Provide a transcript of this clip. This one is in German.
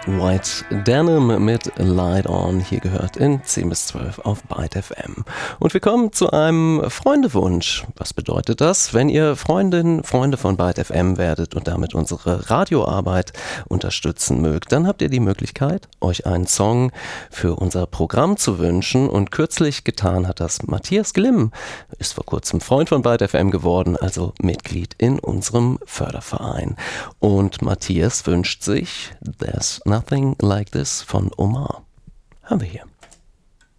White Denim mit Light On, hier gehört in 10 bis 12 auf Byte FM. Und wir kommen zu einem Freundewunsch. Was bedeutet das? Wenn ihr Freunde von Byte FM werdet und damit unsere Radioarbeit unterstützen mögt, dann habt ihr die Möglichkeit, euch einen Song für unser Programm zu wünschen. Und kürzlich getan hat das Matthias Glimm, ist vor kurzem Freund von Byte FM geworden, also Mitglied in unserem Förderverein. Und Matthias wünscht sich There's Nothing Like This von Omar. Haben wir hier.